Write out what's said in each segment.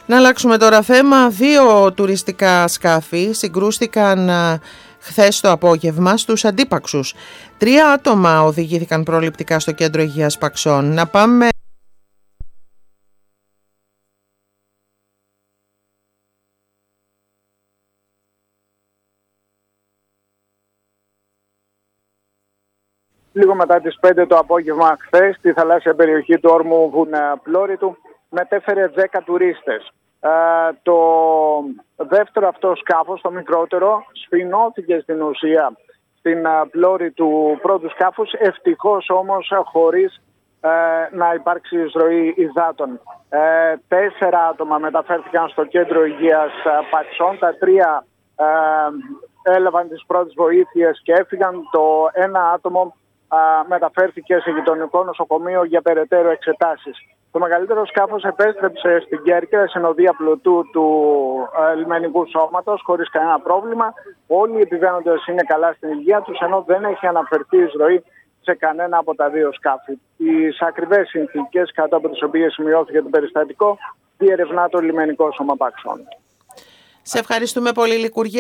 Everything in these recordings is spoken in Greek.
Να αλλάξουμε τώρα θέμα. 2 τουριστικά σκάφη συγκρούστηκαν χθες το απόγευμα στους Αντίπαξους. 3 άτομα οδηγήθηκαν προληπτικά στο κέντρο υγείας Παξών. Να πάμε... Λίγο μετά τις 5 το απόγευμα χθες, στη θαλάσσια περιοχή του όρμου Βουναπλώρητου, μετέφερε 10 τουρίστες. Το δεύτερο αυτό σκάφος, το μικρότερο, σφινώθηκε στην ουσία στην πλώρη του πρώτου σκάφους, ευτυχώς όμως χωρίς να υπάρξει εισρωή υδάτων. 4 άτομα μεταφέρθηκαν στο κέντρο υγείας Παξών, τα 3 έλαβαν τις πρώτες βοήθειες και έφυγαν. Το ένα άτομο μεταφέρθηκε σε γειτονικό νοσοκομείο για περαιτέρω εξετάσεις. Το μεγαλύτερο σκάφος επέστρεψε στην Κέρκυρα, στην οδεία πλωτού του λιμενικού σώματος, χωρίς κανένα πρόβλημα. Όλοι οι επιβαίνοντες είναι καλά στην υγεία τους, ενώ δεν έχει αναφερθεί εισρωή σε κανένα από τα 2 σκάφη. Τις ακριβές συνθήκες κάτω από τις οποίες σημειώθηκε το περιστατικό διερευνά το λιμενικό σώμα Παξών. Σε ευχαριστούμε πολύ, Λικούργε.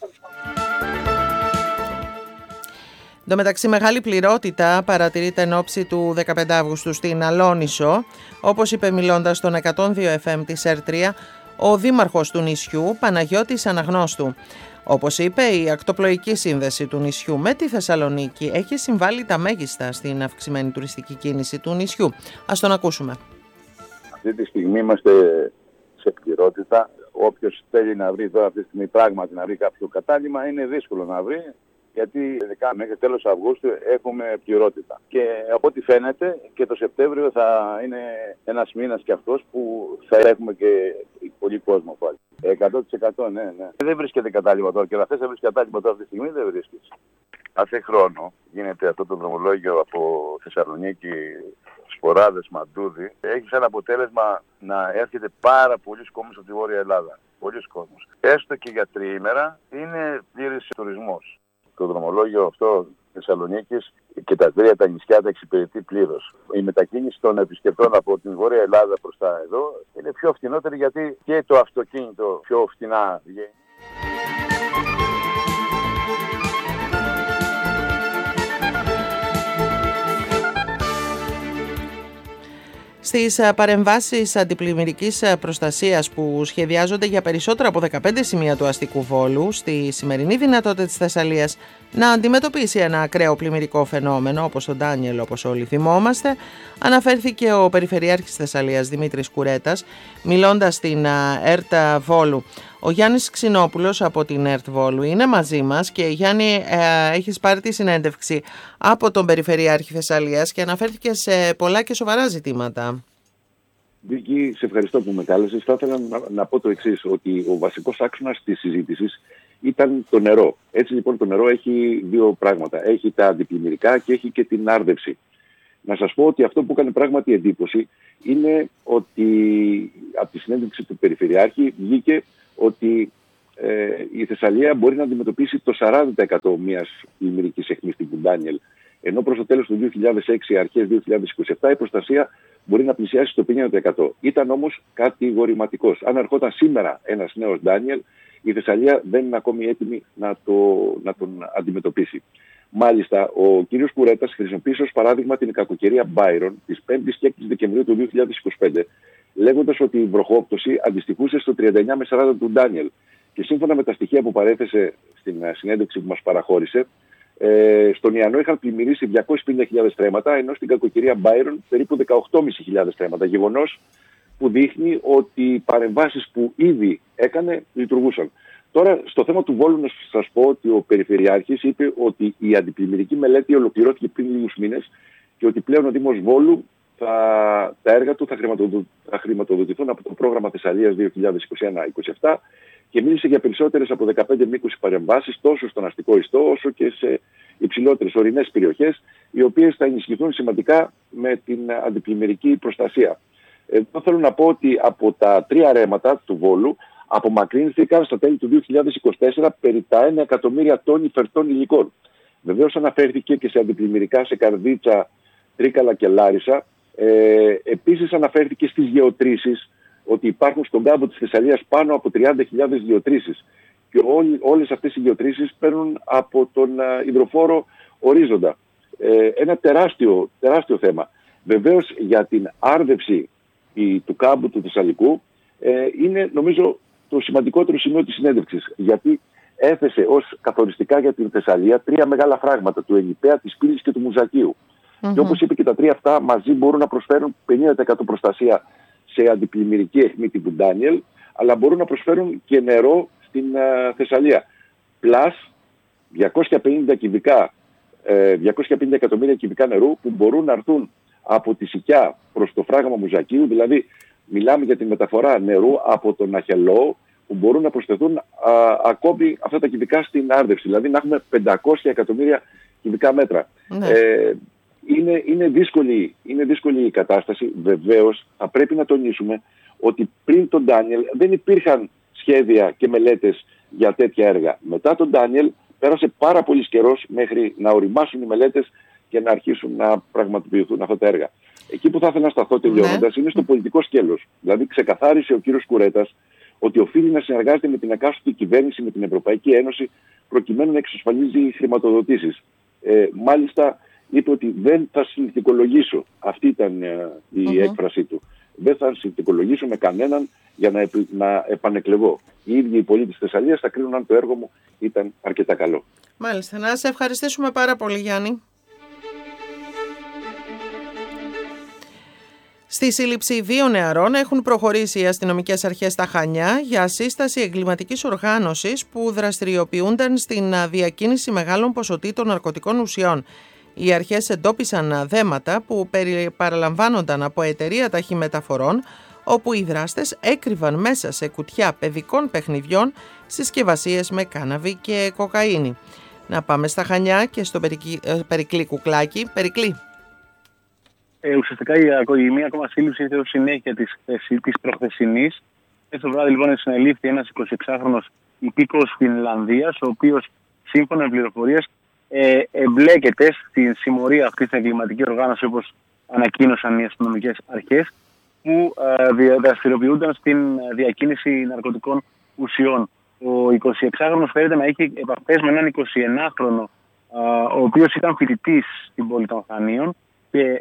Εν τω μεταξύ, μεγάλη πληρότητα παρατηρείται εν ώψη του 15 Αυγούστου στην Αλόνησο. Όπως είπε μιλώντας στον 102 FM της ΕΡΤΡΙΑ, ο δήμαρχος του νησιού, Παναγιώτης Αναγνώστου. Όπως είπε, η ακτοπλοϊκή σύνδεση του νησιού με τη Θεσσαλονίκη έχει συμβάλει τα μέγιστα στην αυξημένη τουριστική κίνηση του νησιού. Ας τον ακούσουμε. Αυτή τη στιγμή είμαστε σε πληρότητα. Όποιος θέλει να βρει τώρα αυτή τη στιγμή πράγματι να βρει κάποιο κατάλημα, είναι δύσκολο να βρει. Γιατί ειδικά μέχρι τέλος Αυγούστου έχουμε πληρότητα. Και από ό,τι φαίνεται και το Σεπτέμβριο θα είναι ένας μήνας και αυτός που θα έχουμε και πολύ κόσμο πάλι. 100% ναι. Δεν βρίσκεται κατάλημα τώρα και να θες να βρεις κατάλημα τώρα αυτή τη στιγμή δεν βρίσκεις. Κάθε χρόνο γίνεται αυτό το δρομολόγιο από Θεσσαλονίκη, Σποράδες, Μαντούδι. Έχει σαν αποτέλεσμα να έρχεται πάρα πολλοί κόσμος από τη Βόρεια Ελλάδα. Πολλοί κόσμος. Έστω και για τριήμερα είναι πλήρης τουρισμός. Το δρομολόγιο αυτό Θεσσαλονίκης και τα 3 τα νησιά τα εξυπηρετεί πλήρως. Η μετακίνηση των επισκεπτών από την Βόρεια Ελλάδα προς τα εδώ είναι πιο φθηνότερη γιατί και το αυτοκίνητο πιο φθηνά βγαίνει. Στις παρεμβάσεις αντιπλημμυρικής προστασίας που σχεδιάζονται για περισσότερα από 15 σημεία του αστικού Βόλου, στη σημερινή δυνατότητα της Θεσσαλίας να αντιμετωπίσει ένα ακραίο πλημμυρικό φαινόμενο όπως τον Ντάνιελ, όπως όλοι θυμόμαστε, αναφέρθηκε ο Περιφερειάρχης Θεσσαλίας Δημήτρης Κουρέτας, μιλώντας στην ΕΡΤ Βόλου. Ο Γιάννης Ξινόπουλος από την ΕΡΤ Βόλου είναι μαζί μας και Γιάννη, έχεις πάρει τη συνέντευξη από τον Περιφερειάρχη Θεσσαλίας και αναφέρθηκε σε πολλά και σοβαρά ζητήματα. Βίκη, σε ευχαριστώ που με κάλεσες. Θα ήθελα να πω το εξής, ότι ο βασικός άξονας της συζήτησης ήταν το νερό. Έτσι λοιπόν το νερό έχει 2 πράγματα. Έχει τα αντιπλημμυρικά και έχει και την άρδευση. Να σας πω ότι αυτό που έκανε πράγματι εντύπωση είναι ότι από τη συνέντευξη του Περιφερειάρχη βγήκε ότι η Θεσσαλία μπορεί να αντιμετωπίσει το 40% μιας πλημμυρικής αιχμής τύπου Ντάνιελ. Ενώ προς το τέλος του 2006, αρχές 2027, η προστασία μπορεί να πλησιάσει στο 50%. Ήταν όμως κατηγορηματικός. Αν ερχόταν σήμερα ένας νέος Ντάνιελ, η Θεσσαλία δεν είναι ακόμη έτοιμη να τον αντιμετωπίσει. Μάλιστα, ο κύριος Κουρέτας χρησιμοποίησε ως παράδειγμα την κακοκαιρία Byron της 5ης και 6ης Δεκεμβρίου του 2025, λέγοντας ότι η βροχόπτωση αντιστοιχούσε στο 39 με 40 του Ντάνιελ. Και σύμφωνα με τα στοιχεία που παρέθεσε στην συνέντευξη που μας παραχώρησε, στον Ιαννό είχαν πλημμυρίσει 250.000 στρέμματα, ενώ στην κακοκαιρία Byron περίπου 18.500 στρέμματα. Γεγονός που δείχνει ότι οι παρεμβάσεις που ήδη έκανε λειτουργούσαν. Τώρα, στο θέμα του Βόλου, να σας πω ότι ο Περιφερειάρχης είπε ότι η αντιπλημμυρική μελέτη ολοκληρώθηκε πριν λίγους μήνες και ότι πλέον ο Δήμος Βόλου τα έργα του θα χρηματοδοτηθούν από το πρόγραμμα Θεσσαλίας 2021-2027 και μίλησε για περισσότερες από 15 μήκους παρεμβάσεις τόσο στον αστικό ιστό όσο και σε υψηλότερες ορεινές περιοχές, οι οποίες θα ενισχυθούν σημαντικά με την αντιπλημμυρική προστασία. Εδώ θέλω να πω ότι από τα 3 ρέματα του Βόλου απομακρύνθηκαν στα τέλη του 2024 περί τα 1 εκατομμύρια τόνοι φερτών υλικών. Βεβαίως αναφέρθηκε και σε αντιπλημμυρικά σε Καρδίτσα, Τρίκαλα και Λάρισα. Επίσης αναφέρθηκε στις γεωτρήσεις ότι υπάρχουν στον κάμπο της Θεσσαλίας πάνω από 30.000 γεωτρήσεις. Και όλες αυτές οι γεωτρήσεις παίρνουν από τον υδροφόρο ορίζοντα. Ένα τεράστιο θέμα. Βεβαίως για την άρδευση του κάμπου του Θεσσαλικού είναι νομίζω το σημαντικότερο σημείο της συνέντευξης. Γιατί έθεσε ως καθοριστικά για την Θεσσαλία 3 μεγάλα φράγματα, του Ελιπαία, της Πύλης και του Μουζακίου. Και όπως είπε και τα 3 αυτά μαζί μπορούν να προσφέρουν 50% προστασία σε αντιπλημμυρική αιχμή τύπου Ντάνιελ, αλλά μπορούν να προσφέρουν και νερό στην Θεσσαλία. Πλάς 250 εκατομμύρια κυβικά νερού που μπορούν να έρθουν από τη Σικιά προς το φράγμα Μουζακίου, δηλαδή μιλάμε για τη μεταφορά νερού από τον Αχελό, που μπορούν να προσθεθούν ακόμη αυτά τα κυβικά στην άρδευση, δηλαδή να έχουμε 500 εκατομμύρια κυβικά μέτρα. Ναι. Είναι δύσκολη η κατάσταση. Βεβαίως θα πρέπει να τονίσουμε ότι πριν τον Ντάνιελ δεν υπήρχαν σχέδια και μελέτες για τέτοια έργα. Μετά τον Ντάνιελ πέρασε πάρα πολύ καιρός μέχρι να οριμάσουν οι μελέτες και να αρχίσουν να πραγματοποιηθούν αυτά τα έργα. Εκεί που θα ήθελα να σταθώ τελειώνοντας είναι στο πολιτικό σκέλος. Δηλαδή ξεκαθάρισε ο κύριος Κουρέτας ότι οφείλει να συνεργάζεται με την εκάστοτε κυβέρνηση, με την Ευρωπαϊκή Ένωση, προκειμένου να εξασφαλίζει χρηματοδοτήσεις. Μάλιστα είπε ότι δεν θα συνθηκολογήσω. Αυτή ήταν η έκφρασή του. Δεν θα συνθηκολογήσω με κανέναν για να επανεκλεγώ. Οι ίδιοι οι πολίτες της Θεσσαλίας θα κρίνουν αν το έργο μου ήταν αρκετά καλό. Μάλιστα. Να σε ευχαριστήσουμε πάρα πολύ, Γιάννη. Στη σύλληψη 2 νεαρών έχουν προχωρήσει οι αστυνομικές αρχές στα Χανιά για σύσταση εγκληματικής οργάνωσης που δραστηριοποιούνταν στην διακίνηση μεγάλων ποσοτήτων ναρκωτικών ουσιών. Οι αρχές εντόπισαν δέματα που παραλαμβάνονταν από εταιρεία ταχυμεταφορών, όπου οι δράστες έκρυβαν μέσα σε κουτιά παιδικών παιχνιδιών συσκευασίες με κάναβη και κοκαίνη. Να πάμε στα Χανιά και στο Περικλή Κουκλάκη. Περικλή. Ουσιαστικά η μία ακόμα σύλληψη ήρθε ως συνέχεια της προχθεσινής. Το βράδυ λοιπόν συνελήφθη ένας 26χρονος υπήκοος Φινλανδίας, ο οποίος σύμφωνα με πληροφορίες εμπλέκεται στην συμμορία αυτή στην εγκληματική οργάνωση, όπως ανακοίνωσαν οι αστυνομικές αρχές, που δραστηριοποιούνταν στην διακίνηση ναρκωτικών ουσιών. Ο 26χρονος φαίνεται να έχει επαφές με έναν 21χρονο, ο οποίος ήταν φοιτητής στην πόλη των Χανίων, και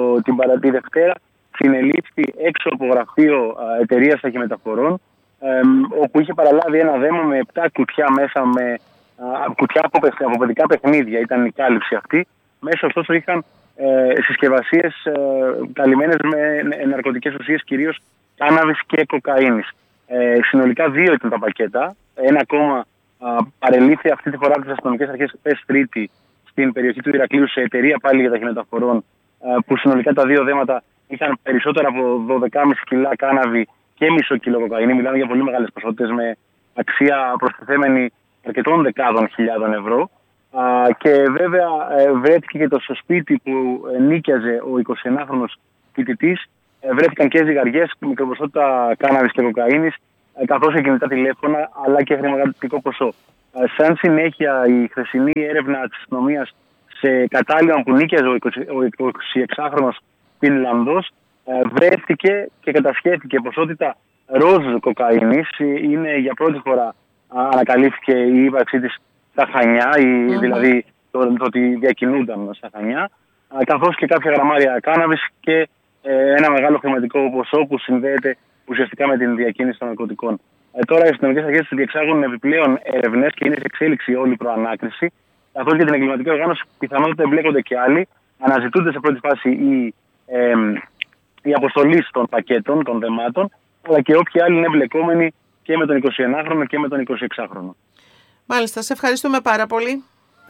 τη Δευτέρα συνελήφθη έξω από γραφείο εταιρείας ταχυμεταφορών, όπου είχε παραλάβει ένα δέμα με 7 κουτιά μέσα, με κουτιά από παιδικά παιχνίδια, ήταν η κάλυψη αυτή. Μέσα ωστόσο είχαν συσκευασίες καλυμμένες με ναρκωτικές ουσίες, κυρίως κάναβης και κοκαίνης. Συνολικά 2 ήταν τα πακέτα. Ένα ακόμα παρελήφθη αυτή τη φορά από τις αστυνομικές αρχές χθες Τρίτη στην περιοχή του Ηρακλείου σε εταιρεία πάλι για ταχυμεταφορών, που συνολικά τα 2 δέματα είχαν περισσότερα από 12,5 κιλά κάναβη και μισό κιλό κοκαίνη. Μιλάμε για πολύ μεγάλες ποσότητες με αξία προστιθέμενη αρκετών δεκάδων χιλιάδων ευρώ. Και βέβαια βρέθηκε και το σπίτι που νίκιαζε ο 21χρονος φοιτητής. Βρέθηκαν και ζυγαριές, μικροποσότητα κάναβης και κοκαίνης, καθώς και κινητά τηλέφωνα, αλλά και χρηματικό ποσό. Σαν συνέχεια, η χθεσινή έρευνα της αστυνομίας σε κατάλημα που νίκιαζε ο 26χρονος Φινλανδός, βρέθηκε και κατασχέθηκε ποσότητα ροζ κοκαίνης. Είναι για πρώτη φορά ανακαλύφθηκε η ύπαρξή της στα Χανιά, δηλαδή το ότι διακινούνταν στα Χανιά, καθώς και κάποια γραμμάρια κάναβης και ένα μεγάλο χρηματικό ποσό που συνδέεται ουσιαστικά με την διακίνηση των ναρκωτικών. Τώρα οι αστυνομικές αρχές διεξάγουν επιπλέον ερευνές και είναι σε εξέλιξη όλη η προανάκριση, καθώς για την εγκληματική οργάνωση πιθανότητα εμπλέκονται και άλλοι. Αναζητούνται σε πρώτη φάση η αποστολή των πακέτων, των δεμάτων, αλλά και όποιοι άλλοι είναι εμπλεκόμενοι και με τον 21χρονο και με τον 26χρονο. Μάλιστα, σε ευχαριστούμε πάρα πολύ.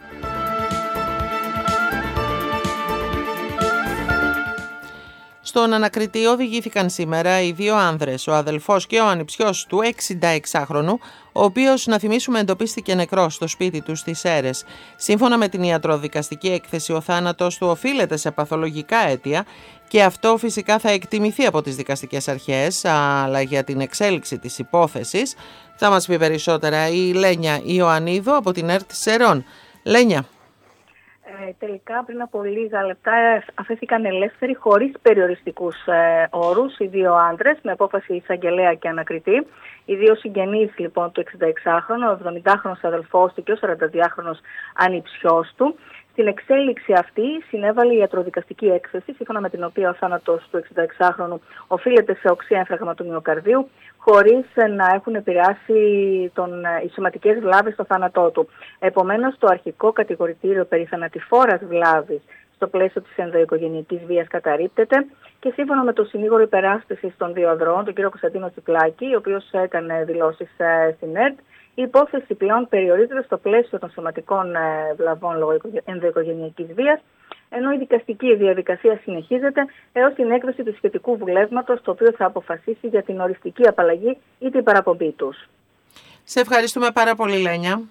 Στον ανακριτή οδηγήθηκαν σήμερα οι 2 άνδρες, ο αδελφός και ο ανιψιός του 66χρονου, ο οποίος, να θυμίσουμε, εντοπίστηκε νεκρός στο σπίτι του στις Σέρρες. Σύμφωνα με την ιατροδικαστική έκθεση, ο θάνατος του οφείλεται σε παθολογικά αίτια και αυτό φυσικά θα εκτιμηθεί από τις δικαστικές αρχές, αλλά για την εξέλιξη της υπόθεσης θα μας πει περισσότερα η Λένια Ιωαννίδου από την ΕΡΤ Σερών. Λένια. Τελικά πριν από λίγα λεπτά αφέθηκαν ελεύθεροι χωρίς περιοριστικούς όρους οι δύο άντρες με απόφαση εισαγγελέα και ανακριτή. Οι δύο συγγενείς λοιπόν του 66χρονου, ο 70χρονος αδελφός του και ο 42χρονος ανιψιός του. Στην εξέλιξη αυτή συνέβαλε η ιατροδικαστική έκθεση, σύμφωνα με την οποία ο θάνατος του 66χρονου οφείλεται σε οξύ έμφραγμα του μυοκαρδίου, χωρίς να έχουν επηρεάσει οι σωματικές βλάβες στο θάνατό του. Επομένως, το αρχικό κατηγορητήριο περί θανατηφόρας βλάβης στο πλαίσιο της ενδοοικογενειακής βίας καταρρίπτεται και σύμφωνα με τον συνήγορο υπεράσπισης των δύο ανδρών, τον κύριο Κωνσταντίνο Τσιπλάκη, ο οποίος έκανε δηλώσεις στην ΕΡΤ, η υπόθεση πλέον περιορίζεται στο πλαίσιο των σωματικών βλαβών λόγω ενδοοικογενειακής βίας, ενώ η δικαστική διαδικασία συνεχίζεται έως την έκδοση του σχετικού βουλεύματος, το οποίο θα αποφασίσει για την οριστική απαλλαγή ή την παραπομπή τους. Σε ευχαριστούμε πάρα πολύ, Λένια.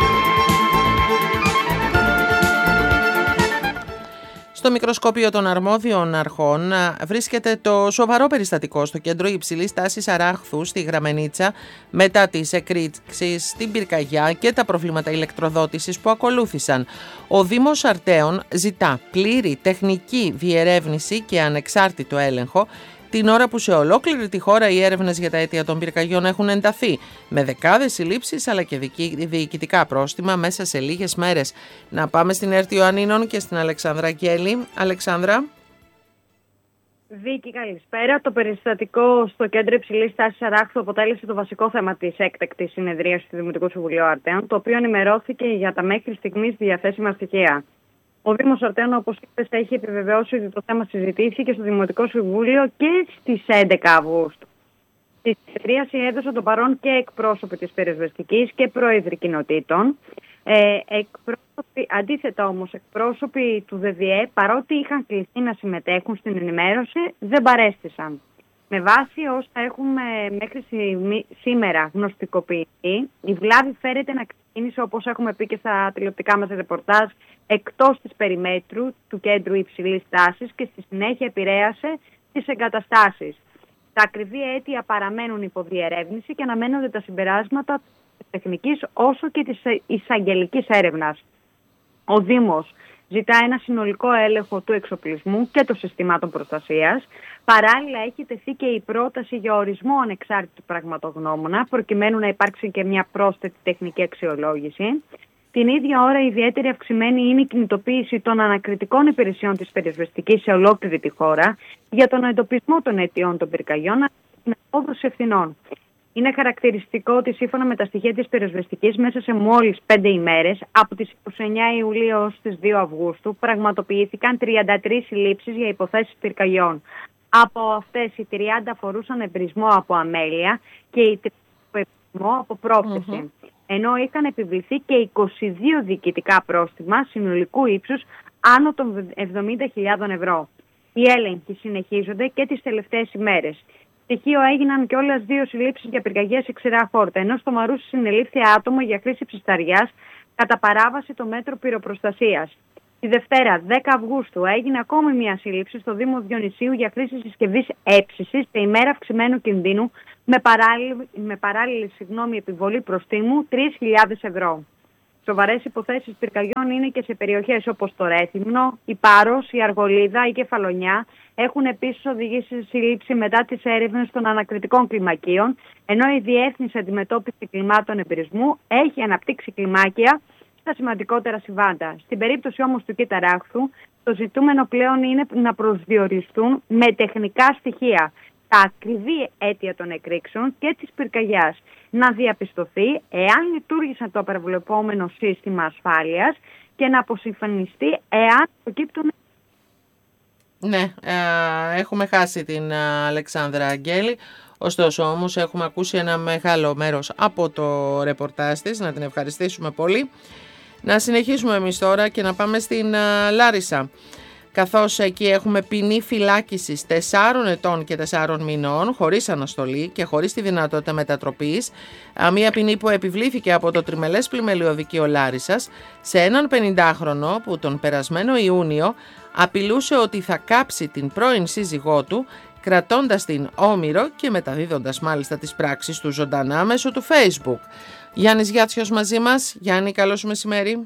Στο μικροσκόπιο των αρμόδιων αρχών βρίσκεται το σοβαρό περιστατικό στο κέντρο υψηλής τάσης Αράχθου στη Γραμμενίτσα μετά τις εκρήξεις στην πυρκαγιά και τα προβλήματα ηλεκτροδότησης που ακολούθησαν. Ο Δήμος Αρτέων ζητά πλήρη τεχνική διερεύνηση και ανεξάρτητο έλεγχο την ώρα που σε ολόκληρη τη χώρα οι έρευνες για τα αίτια των πυρκαγιών έχουν ενταθεί, με δεκάδες συλλήψεις αλλά και διοικητικά πρόστιμα μέσα σε λίγες μέρες. Να πάμε στην ΕΡΤ Ιωαννίνων και στην Αλεξάνδρα Αγγέλη. Αλεξάνδρα. Βίκη, καλησπέρα. Το περιστατικό στο κέντρο υψηλής τάσης Αράχθου αποτέλεσε το βασικό θέμα της έκτακτης συνεδρίας του Δημοτικού Συμβουλίου Αρτέων, το οποίο ενημερώθηκε για τα μέχρι στιγμής διαθέσιμα στοιχεία. Ο Δήμος Αρτέων, όπως είπες, έχει επιβεβαιώσει ότι το θέμα συζητήθηκε στο Δημοτικό Συμβούλιο και στις 11 Αυγούστου. Στη συνεδρίαση έδωσαν το παρόν και εκπρόσωποι της πυροσβεστικής και πρόεδροι κοινοτήτων. Αντίθετα όμως, εκπρόσωποι του ΔΔΕ, παρότι είχαν κληθεί να συμμετέχουν στην ενημέρωση, δεν παρέστησαν. Με βάση όσα έχουμε μέχρι σήμερα γνωστικοποιηθεί, η βλάβη φέρεται να ξεκίνησε, όπως έχουμε πει και στα τηλεοπτικά μας ρεπορτάζ, εκτός της περιμέτρου του κέντρου υψηλής τάσης και στη συνέχεια επηρέασε τις εγκαταστάσεις. Τα ακριβή αίτια παραμένουν υποδιερεύνηση και αναμένονται τα συμπεράσματα της τεχνικής όσο και της εισαγγελικής έρευνας. Ο Δήμος ζητά ένα συνολικό έλεγχο του εξοπλισμού και των συστημάτων προστασίας. Παράλληλα, έχει τεθεί και η πρόταση για ορισμό ανεξάρτητου πραγματογνώμονα, προκειμένου να υπάρξει και μια πρόσθετη τεχνική αξιολόγηση. Την ίδια ώρα, ιδιαίτερη αυξημένη είναι η κινητοποίηση των ανακριτικών υπηρεσιών της πυροσβεστικής σε ολόκληρη τη χώρα για τον εντοπισμό των αιτιών των πυρκαγιών και την απόδοση ευθυνών. Είναι χαρακτηριστικό ότι σύμφωνα με τα στοιχεία της πυροσβεστικής, μέσα σε μόλις 5 ημέρες, από τις 29 Ιουλίου έως τις 2 Αυγούστου, πραγματοποιήθηκαν 33 συλλήψεις για υποθέσεις πυρκαγιών. Από αυτές οι 30 αφορούσαν εμπρισμό από αμέλεια και οι 3 εμπρισμό από πρόθεση. Ενώ είχαν επιβληθεί και 22 διοικητικά πρόστιμα συνολικού ύψους άνω των 70.000 ευρώ. Οι έλεγχοι συνεχίζονται και τις τελευταίες ημέρες. Στοιχείο έγιναν κιόλας 2 συλλήψεις για πυρκαγιές σε ξηρά χόρτα, ενώ στο Μαρούσι συνελήφθη άτομο για χρήση ψισταριάς κατά παράβαση το μέτρο πυροπροστασίας. Τη Δευτέρα, 10 Αυγούστου, έγινε ακόμη μια σύλληψη στο Δήμο Διονυσίου για χρήση συσκευής έψησης σε ημέρα αυξημένου κινδύνου με παράλληλη επιβολή προστίμου 3.000 ευρώ. Σοβαρές υποθέσεις πυρκαγιών είναι και σε περιοχές όπως το Ρέθυμνο, η Πάρος, η Αργολίδα, η Κεφαλονιά. Έχουν επίσης οδηγήσει σε σύλληψη μετά τις έρευνες των ανακριτικών κλιμακίων, ενώ η Διεύθυνση Αντιμετώπιση Κλιμάτων Εμπειρισμού έχει αναπτύξει κλιμάκια στα σημαντικότερα συμβάντα. Στην περίπτωση όμως του Κ' Αράχθου, το ζητούμενο πλέον είναι να προσδιοριστούν με τεχνικά στοιχεία τα ακριβή αίτια των εκρήξεων και της πυρκαγιάς, να διαπιστωθεί εάν λειτουργήσαν το προβλεπόμενο σύστημα ασφάλειας και να αποσυμφωνιστεί εάν προκύπτουν. Ναι, έχουμε χάσει την Αλεξάνδρα Αγγέλη, ωστόσο όμως έχουμε ακούσει ένα μεγάλο μέρος από το ρεπορτάζ της, να την ευχαριστήσουμε πολύ. Να συνεχίσουμε εμείς τώρα και να πάμε στην Λάρισα, καθώς εκεί έχουμε ποινή φυλάκισης 4 ετών και 4 μηνών, χωρίς αναστολή και χωρίς τη δυνατότητα μετατροπής, μια ποινή που επιβλήθηκε από το Τριμελές Πλημελιωδικείο Λάρισσας σε έναν 50χρονο που τον περασμένο Ιούνιο απειλούσε ότι θα κάψει την πρώην σύζυγό του, κρατώντας την όμηρο και μεταδίδοντας μάλιστα τις πράξεις του ζωντανά μέσω του Facebook. Γιάννης Γιάτσιος μαζί μας. Γιάννη, καλό σου μεσημέρι.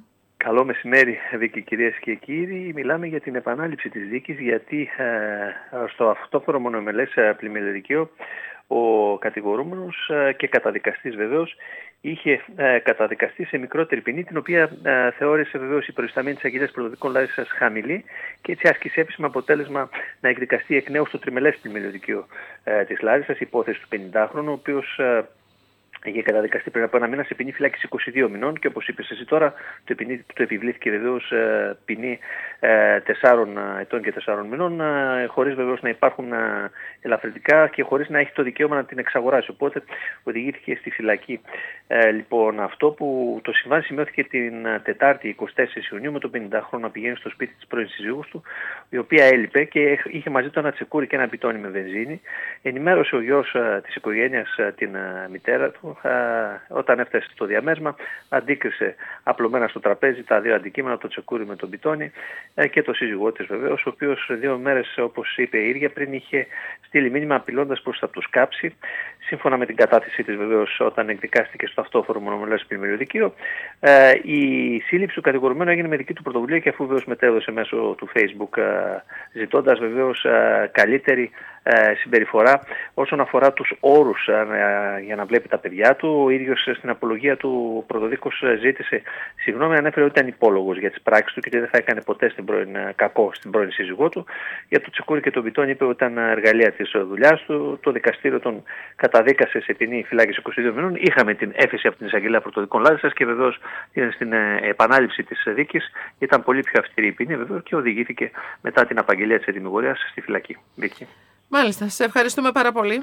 Καλό μεσημέρι, Βίκη, κυρίες και κύριοι. Μιλάμε για την επανάληψη της δίκης, γιατί στο αυτόφορο μονομελές πλημμυροδικείο ο κατηγορούμενος και καταδικαστής βεβαίως είχε καταδικαστεί σε μικρότερη ποινή, την οποία θεώρησε βεβαίως η προϊσταμένη της Αγγελίας Πρωτοδικών Λάρισας χαμηλή, και έτσι άσκησε επίσημα αποτέλεσμα να εκδικαστεί εκ νέου στο τριμελές πλημμυροδικείο της Λάρισας, υπόθεση του 50χρονου, ο οποίος είχε καταδικαστεί πριν από ένα μήνα σε ποινή φυλάκιση 22 μηνών, και όπως είπες εσύ τώρα, του επιβλήθηκε βεβαίως ποινή 4 ετών και 4 μηνών, χωρίς βεβαίως να υπάρχουν ελαφρυντικά και χωρίς να έχει το δικαίωμα να την εξαγοράσει. Οπότε οδηγήθηκε στη φυλακή. Λοιπόν, αυτό που το συμβάν σημειώθηκε την Τετάρτη 24 Ιουνίου, με τον 50χρονο να πηγαίνει στο σπίτι της πρώην συζύγους του, η οποία έλειπε και είχε μαζί του ένα τσεκούρι και ένα μπιτόνι με βενζίνη. Ενημέρωσε ο γιος της οικογένειας την μητέρα του. Όταν έφτασε στο διαμέσμα, αντίκρισε απλωμένα στο τραπέζι τα δύο αντικείμενα, το τσεκούρι με τον μπιτόνι και το σύζυγό της βεβαίως, ο οποίος 2 μέρες, όπως είπε η ίδια, πριν είχε στείλει μήνυμα απειλώντας πως θα τους κάψει. Σύμφωνα με την κατάθεσή της βεβαίως, όταν εκδικάστηκε στο αυτόφορο μονομελές πλημμυροδικείο, η σύλληψη του κατηγορουμένου έγινε με δική του πρωτοβουλία, και αφού βεβαίως μετέδωσε μέσω του Facebook, ζητώντας βεβαίως καλύτερη συμπεριφορά όσον αφορά τους όρους για να βλέπει τα παιδιά του. Ο ίδιος στην απολογία του πρωτοδίκος ζήτησε συγγνώμη, ανέφερε ότι ήταν υπόλογος για τις πράξεις του και ότι δεν θα έκανε ποτέ κακό στην πρώην σύζυγό του. Για το τσεκούρι και τον μπιτόνι είπε ότι ήταν εργαλεία της δουλειάς του. Το δικαστήριο τον καταδίκασε σε ποινή φυλάκιση 22 μηνών. Είχαμε την έφεση από την Εισαγγελέα Πρωτοδικών Λάρισας και βεβαίως στην επανάληψη της δίκης ήταν πολύ πιο αυστηρή η ποινή βεβαίως, και οδηγήθηκε μετά την απαγγελία της ετυμηγορίας στη φυλακή. Βίκη. Μάλιστα, σε ευχαριστούμε πάρα πολύ.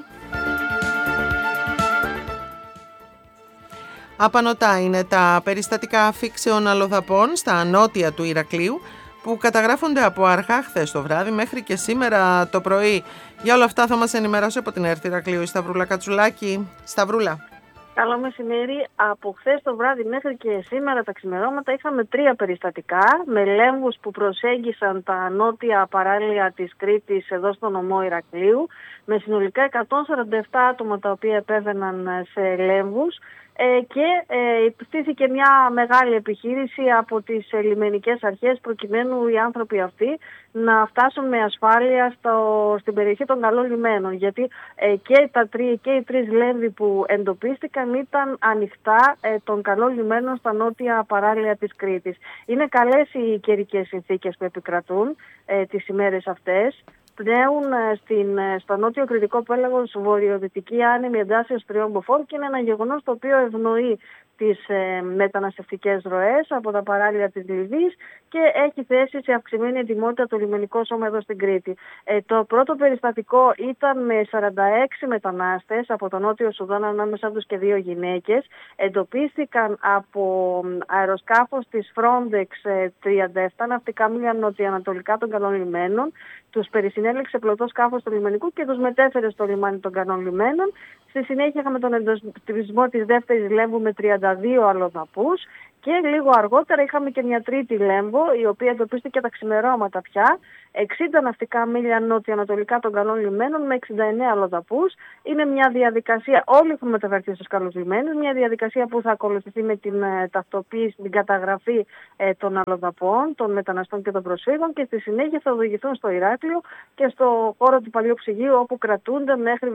Απανωτά είναι τα περιστατικά αφήξεων αλλοδαπών στα νότια του Ηρακλείου, που καταγράφονται από αρχά χθες το βράδυ μέχρι και σήμερα το πρωί. Για όλα αυτά θα μας ενημερώσει από την ΕΡΤ Ηρακλείου η Σταυρούλα Κατσουλάκη. Σταυρούλα. Καλό μεσημέρι. Από χθες το βράδυ μέχρι και σήμερα τα ξημερώματα είχαμε 3 περιστατικά με λέμβους που προσέγγισαν τα νότια παράλια της Κρήτης εδώ στο νομό Ηρακλείου, με συνολικά 147 άτομα τα οποία επέβαιναν σε λέμβους, και στήθηκε μια μεγάλη επιχείρηση από τις λιμενικές αρχές προκειμένου οι άνθρωποι αυτοί να φτάσουν με ασφάλεια στην περιοχή των καλών λιμένων, γιατί και οι 3 λέμβοι που εντοπίστηκαν ήταν ανοιχτά των καλών λιμένων στα νότια παράλια της Κρήτης. Είναι καλές οι καιρικές συνθήκες που επικρατούν τις ημέρες αυτές. Πνέουν στο νότιο κρητικό πέλαγος βορειοδυτική άνεμη εντάσσεως 3 μποφόρ, και είναι ένα γεγονός το οποίο ευνοεί τις μεταναστευτικές ροές από τα παράλια της Λιβύης και έχει θέσει σε αυξημένη ετοιμότητα το λιμενικό σώμα εδώ στην Κρήτη. Το πρώτο περιστατικό ήταν με 46 μετανάστες από το Νότιο Σουδάν, ανάμεσα τους και 2 γυναίκες. Εντοπίστηκαν από αεροσκάφος της Frontex 37 ναυτικά μίλια νοτιοανατολικά των καλών λιμένων. Τους περισυνέλεξε πλωτό σκάφος του λιμενικού και τους μετέφερε στο λιμάνι των καλών λιμένων. Στη συνέχεια είχαμε τον εντοπισμό της δεύτερης λέμβου με 32 αλλοδαπούς, και λίγο αργότερα είχαμε και μια τρίτη λέμβο, η οποία εντοπίστηκε τα ξημερώματα πια, 60 ναυτικά μίλια νότιο-ανατολικά των καλών λιμένων με 69 αλλοδαπούς. Είναι μια διαδικασία, όλοι έχουν μεταφερθεί στους καλούς λιμένους, μια διαδικασία που θα ακολουθηθεί με την ταυτοποίηση, την καταγραφή των αλλοδαπών, των μεταναστών και των προσφύγων, και στη συνέχεια θα οδηγηθούν στο Ηράκλειο και στο χώρο του παλιού ψυγείου, όπου κρατούνται μέχρι